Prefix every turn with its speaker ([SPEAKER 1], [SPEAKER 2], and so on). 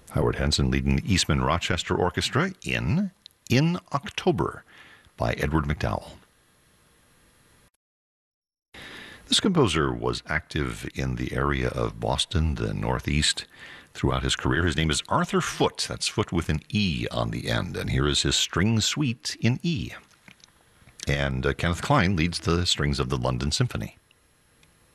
[SPEAKER 1] Howard Henson leading the Eastman Rochester Orchestra in October by Edward McDowell. This composer was active in the area of Boston, the Northeast, throughout his career. His name is Arthur Foote. That's Foote with an E on the end. And here is his string suite in E. And Kenneth Klein leads the strings of the London Symphony.